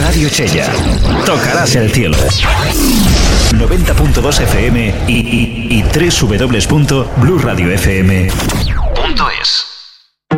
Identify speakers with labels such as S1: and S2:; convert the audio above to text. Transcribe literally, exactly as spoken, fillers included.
S1: Radio Chella. Tocarás el cielo. noventa punto dos F M y, y, y doble u doble u doble u punto blue radio f m